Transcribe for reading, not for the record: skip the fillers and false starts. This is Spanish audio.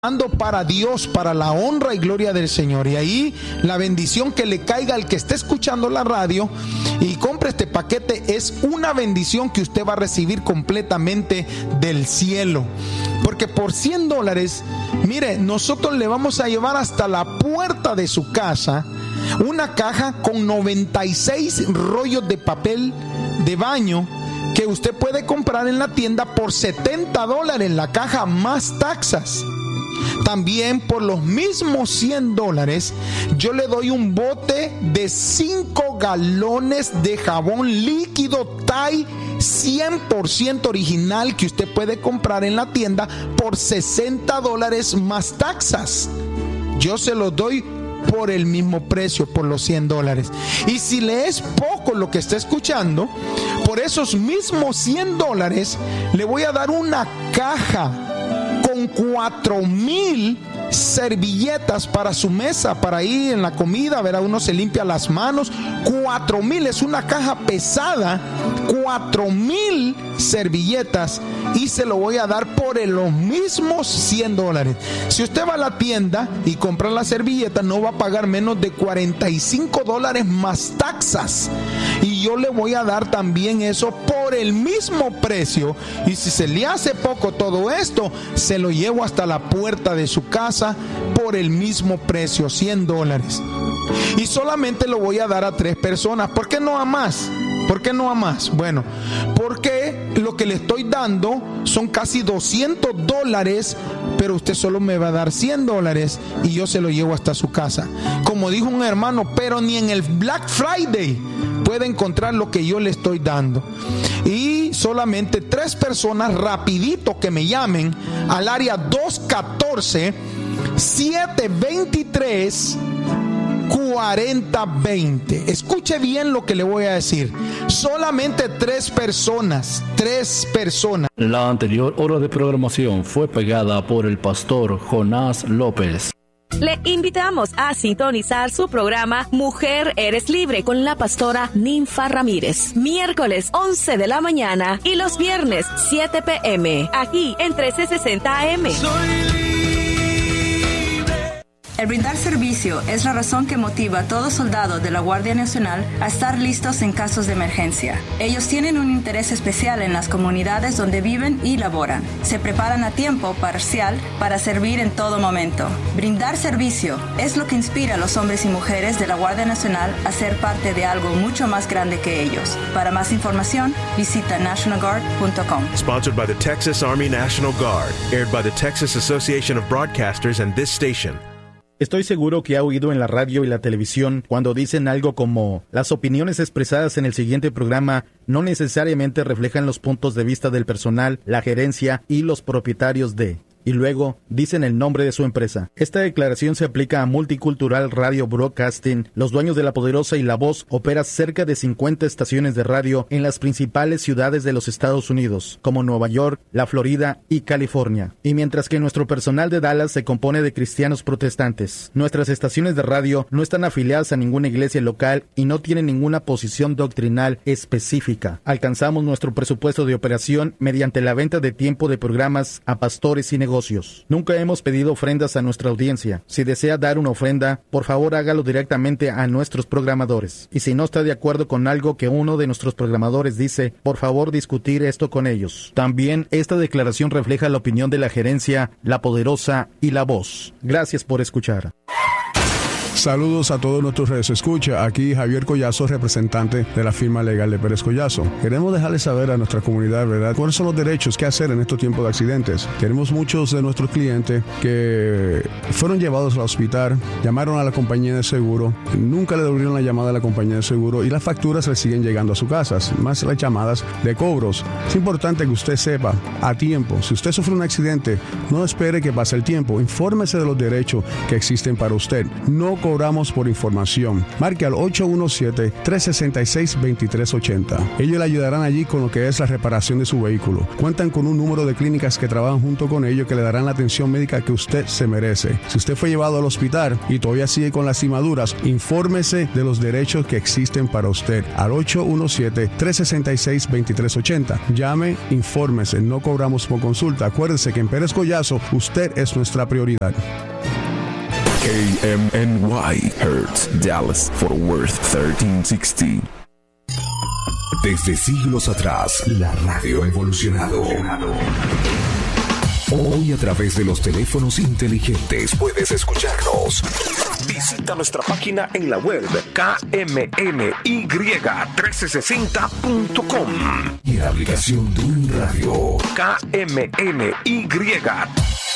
para Dios, para la honra y gloria del Señor. Y ahí la bendición que le caiga al que esté escuchando la radio y compre este paquete es una bendición que usted va a recibir completamente del cielo. Porque por $100, mire, nosotros le vamos a llevar hasta la puerta de su casa una caja con 96 rollos de papel de baño que usted puede comprar en la tienda por $70 la caja más taxas. También por los mismos $100 yo le doy un bote de 5 galones de jabón líquido Tide 100% original que usted puede comprar en la tienda por $60 más taxas. Yo se los doy por el mismo precio, por los $100. Y si le es poco lo que está escuchando, por esos mismos $100 le voy a dar una caja con 4,000 servilletas para su mesa, para ir en la comida, verá, uno se limpia las manos. 4,000, es una caja pesada, 4,000 servilletas, y se lo voy a dar por los mismos $100. Si usted va a la tienda y compra la servilleta, no va a pagar menos de $45 más taxas, y yo le voy a dar también eso por el mismo precio. Y si se le hace poco todo esto, se lo llevo hasta la puerta de su casa por el mismo precio, $100. Y solamente lo voy a dar a 3 personas. ¿Por qué no a más? ¿Por qué no a más? Bueno, porque lo que le estoy dando son casi $200, pero usted solo me va a dar $100 y yo se lo llevo hasta su casa. Como dijo un hermano, pero ni en el Black Friday puede encontrar lo que yo le estoy dando. Y solamente 3 personas rapidito que me llamen al área 214-723-4020. Escuche bien lo que le voy a decir. Solamente 3 personas. La anterior hora de programación fue pegada por el pastor Jonás López. Le invitamos a sintonizar su programa Mujer Eres Libre con la pastora Ninfa Ramírez. Miércoles 11 de la mañana y los viernes 7 p.m. aquí en 1360 AM. El brindar servicio es la razón que motiva a todo soldado de la Guardia Nacional a estar listos en casos de emergencia. Ellos tienen un interés especial en las comunidades donde viven y laboran. Se preparan a tiempo parcial para servir en todo momento. Brindar servicio es lo que inspira a los hombres y mujeres de la Guardia Nacional a ser parte de algo mucho más grande que ellos. Para más información, visita nationalguard.com. Sponsored by the Texas Army National Guard, aired by the Texas Association of Broadcasters and this station. Estoy seguro que ha oído en la radio y la televisión cuando dicen algo como: las opiniones expresadas en el siguiente programa no necesariamente reflejan los puntos de vista del personal, la gerencia y los propietarios de... Y luego dicen el nombre de su empresa. Esta declaración se aplica a Multicultural Radio Broadcasting. Los dueños de La Poderosa y La Voz operan cerca de 50 estaciones de radio en las principales ciudades de los Estados Unidos, como Nueva York, la Florida y California. Y mientras que nuestro personal de Dallas se compone de cristianos protestantes, nuestras estaciones de radio no están afiliadas a ninguna iglesia local y no tienen ninguna posición doctrinal específica. Alcanzamos nuestro presupuesto de operación mediante la venta de tiempo de programas a pastores y negocios. Nunca hemos pedido ofrendas a nuestra audiencia. Si desea dar una ofrenda, por favor hágalo directamente a nuestros programadores. Y si no está de acuerdo con algo que uno de nuestros programadores dice, por favor discutir esto con ellos. También esta declaración refleja la opinión de la gerencia, La Poderosa y La Voz. Gracias por escuchar. Saludos a todos nuestros radioescuchas. Aquí Javier Collazo, representante de la firma legal de Pérez Collazo. Queremos dejarles saber a nuestra comunidad, ¿verdad?, cuáles son los derechos que hacer en estos tiempos de accidentes. Tenemos muchos de nuestros clientes que fueron llevados al hospital, llamaron a la compañía de seguro, nunca le devolvieron la llamada a la compañía de seguro y las facturas le siguen llegando a su casa, más las llamadas de cobros. Es importante que usted sepa a tiempo. Si usted sufre un accidente, no espere que pase el tiempo. Infórmese de los derechos que existen para usted. No cobramos por información. Marque al 817-366-2380. Ellos le ayudarán allí con lo que es la reparación de su vehículo. Cuentan con un número de clínicas que trabajan junto con ellos que le darán la atención médica que usted se merece. Si usted fue llevado al hospital y todavía sigue con las lastimaduras, infórmese de los derechos que existen para usted al 817-366-2380. Llame, infórmese, no cobramos por consulta. Acuérdese que en Pérez Collazo usted es nuestra prioridad. KMNY, Hertz, Dallas, Fort Worth, 1360. Desde siglos atrás, la radio ha evolucionado. Hoy a través de los teléfonos inteligentes puedes escucharnos. Visita nuestra página en la web kmny1360.com y la aplicación de un radio KMNY.